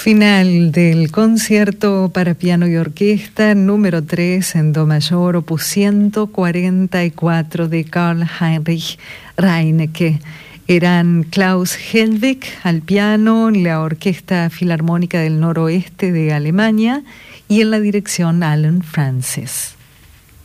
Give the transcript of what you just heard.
Final del concierto para piano y orquesta número 3 en do mayor, opus 144 de Karl Heinrich Reinecke. Eran Klaus Helwig al piano, la Orquesta Filarmónica del Noroeste de Alemania y en la dirección Allen Francis.